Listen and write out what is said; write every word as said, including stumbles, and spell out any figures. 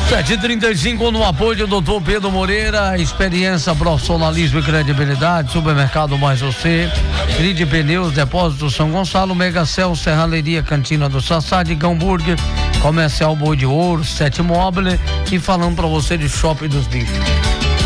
sete e trinta e cinco no apoio do doutor Pedro Moreira, experiência, profissionalismo e credibilidade, supermercado mais você, Grid Pneus, Depósito São Gonçalo, Megacel, Serralheria, Cantina do Sassá, de Hambúrguer, Comercial Boi de Ouro, Sete Mobile e falando pra você de Shopping dos Bichos.